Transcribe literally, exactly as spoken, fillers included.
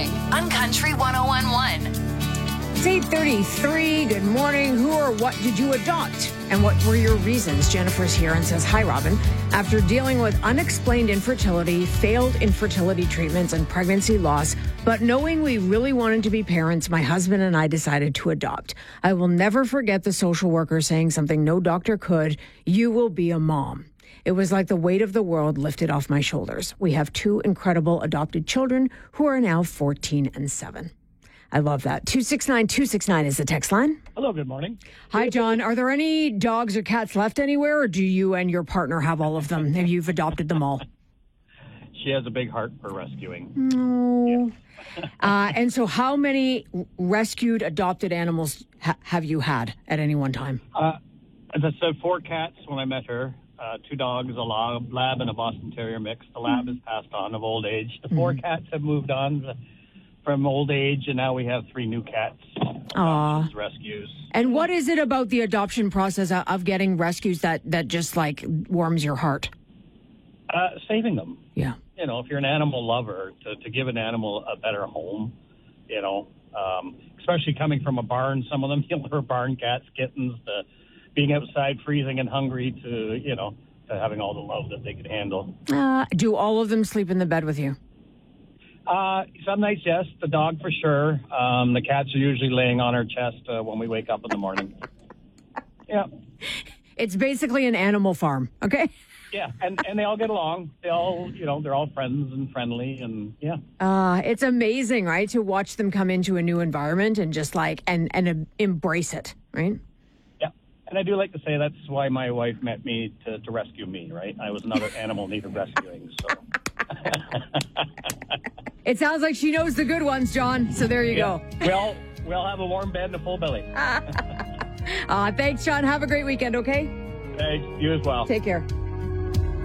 morning on Country one oh one point one. It's eight thirty-three. Good morning. Who or what did you adopt? And what were your reasons? Jennifer's here and says, hi, Robin. After dealing with unexplained infertility, failed infertility treatments, and pregnancy loss, but knowing we really wanted to be parents, my husband and I decided to adopt. I will never forget the social worker saying something no doctor could. You will be a mom. It was like the weight of the world lifted off my shoulders. We have two incredible adopted children who are now fourteen and seven. I love that. two six nine two six nine is the text line. Hello, good morning. Hi, John. Are there any dogs or cats left anywhere, or do you and your partner have all of them? Have you adopted them all? She has a big heart for rescuing. No. Yeah. uh, and so how many rescued, adopted animals ha- have you had at any one time? Uh, as I said, four cats when I met her. Uh, two dogs, a lab, lab and a Boston Terrier mix. The lab mm-hmm. has passed on of old age. The four mm-hmm. cats have moved on to, from old age, and now we have three new cats. Aww. Rescues. And what is it about the adoption process of getting rescues that, that just like warms your heart? Uh, saving them. Yeah. You know, if you're an animal lover, to, to give an animal a better home, you know, um, especially coming from a barn, some of them, you know, are barn cats, kittens, to being outside freezing and hungry to, you know, to having all the love that they could handle. Uh, do all of them sleep in the bed with you? Uh, some nights, yes. The dog for sure. Um, the cats are usually laying on her chest uh, when we wake up in the morning. Yeah. It's basically an animal farm, okay? Yeah, and, and they all get along. They all, you know, they're all friends and friendly, and yeah. Uh, it's amazing, right, to watch them come into a new environment and just like, and, and uh, embrace it, right? Yeah, and I do like to say that's why my wife met me to, to rescue me, right? I was another animal needed rescuing, so... It sounds like she knows the good ones, John. So there you yeah. go. We all, we all have a warm bed and a full belly. uh, thanks, John. Have a great weekend, okay? Thanks. You as well. Take care.